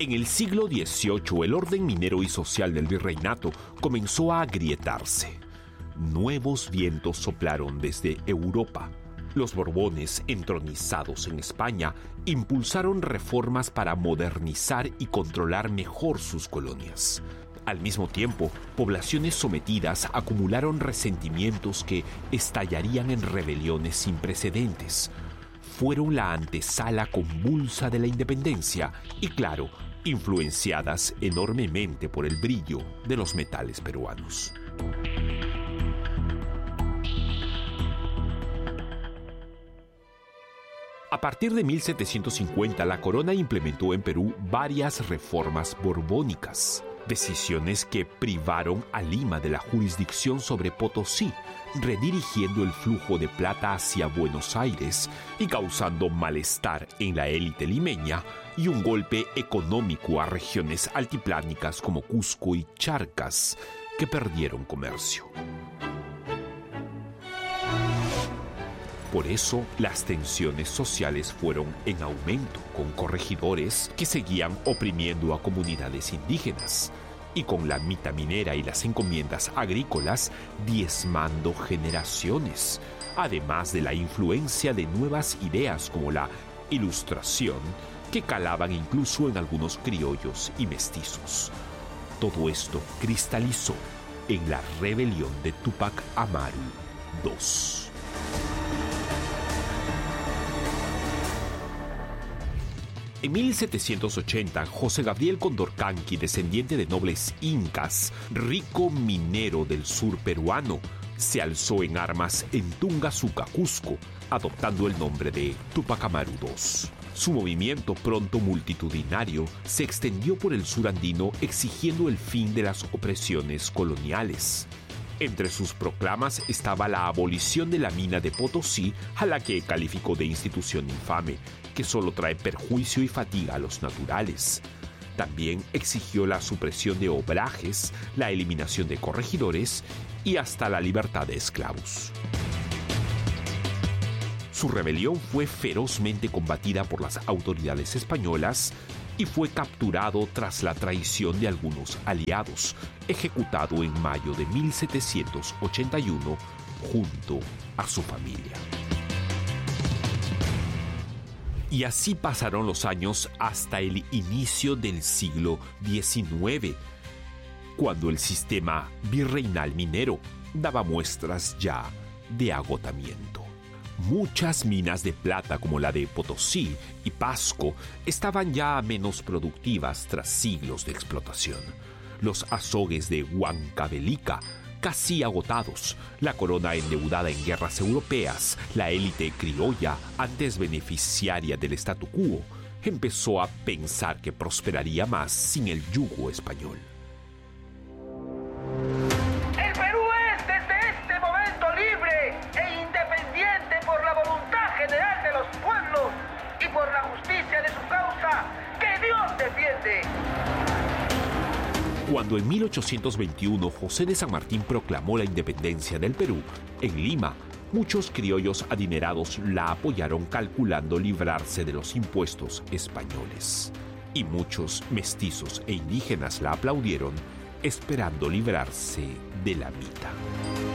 En el siglo XVIII, el orden minero y social del virreinato comenzó a agrietarse. Nuevos vientos soplaron desde Europa. Los Borbones, entronizados en España, impulsaron reformas para modernizar y controlar mejor sus colonias. Al mismo tiempo, poblaciones sometidas acumularon resentimientos que estallarían en rebeliones sin precedentes. Fueron la antesala convulsa de la independencia y, claro, influenciadas enormemente por el brillo de los metales peruanos. A partir de 1750, la corona implementó en Perú varias reformas borbónicas, decisiones que privaron a Lima de la jurisdicción sobre Potosí, redirigiendo el flujo de plata hacia Buenos Aires y causando malestar en la élite limeña y un golpe económico a regiones altiplánicas como Cusco y Charcas, que perdieron comercio. Por eso, las tensiones sociales fueron en aumento, con corregidores que seguían oprimiendo a comunidades indígenas y con la mita minera y las encomiendas agrícolas diezmando generaciones, además de la influencia de nuevas ideas como la Ilustración, que calaban incluso en algunos criollos y mestizos. Todo esto cristalizó en la rebelión de Túpac Amaru II. En 1780, José Gabriel Condorcanqui, descendiente de nobles incas, rico minero del sur peruano, se alzó en armas en Tungazuca, Cusco, adoptando el nombre de Túpac Amaru II. Su movimiento, pronto multitudinario, se extendió por el sur andino exigiendo el fin de las opresiones coloniales. Entre sus proclamas estaba la abolición de la mina de Potosí, a la que calificó de institución infame, que solo trae perjuicio y fatiga a los naturales. También exigió la supresión de obrajes, la eliminación de corregidores y hasta la libertad de esclavos. Su rebelión fue ferozmente combatida por las autoridades españolas y fue capturado tras la traición de algunos aliados, ejecutado en mayo de 1781 junto a su familia. Y así pasaron los años hasta el inicio del siglo XIX, cuando el sistema virreinal minero daba muestras ya de agotamiento. Muchas minas de plata como la de Potosí y Pasco estaban ya menos productivas tras siglos de explotación. Los azogues de Huancavelica casi agotados, la corona endeudada en guerras europeas, la élite criolla, antes beneficiaria del statu quo, empezó a pensar que prosperaría más sin el yugo español. El Perú es desde este momento libre e independiente por la voluntad general de los pueblos y por la justicia de su causa que Dios defiende. Cuando en 1821 José de San Martín proclamó la independencia del Perú, en Lima, muchos criollos adinerados la apoyaron calculando librarse de los impuestos españoles. Y muchos mestizos e indígenas la aplaudieron, esperando librarse de la mita.